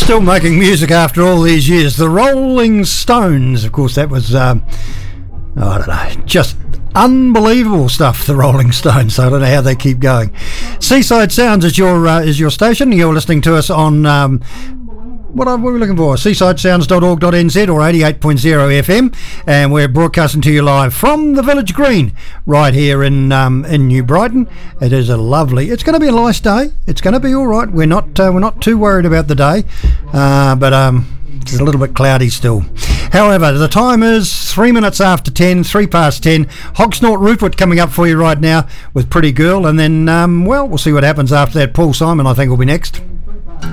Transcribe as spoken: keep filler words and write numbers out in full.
Still making music after all these years. The Rolling Stones, of course, that was, um, I don't know, just unbelievable stuff, the Rolling Stones. I don't know how they keep going. Seaside Sounds is your uh, is your station. You're listening to us on, um, what are, what are we looking for? seaside sounds dot org dot n z or eighty-eight point zero F M, and we're broadcasting to you live from the Village Green right here in um, in New Brighton. It is a lovely, it's going to be a nice day. It's going to be all right. We're not uh, we're not too worried about the day, uh, but um, it's a little bit cloudy still. However, the time is three minutes after ten, three past ten. Hogsnort Rupert coming up for you right now with Pretty Girl, and then um, well, we'll see what happens after that. Paul Simon, I think, will be next.